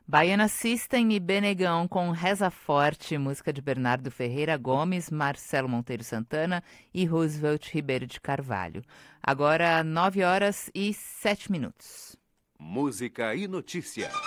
Baiana System e Benegão com Reza Forte, música de Bernardo Ferreira Gomes, Marcelo Monteiro Santana e Roosevelt Ribeiro de Carvalho. Agora 9 horas e 7 minutos. Música e notícia.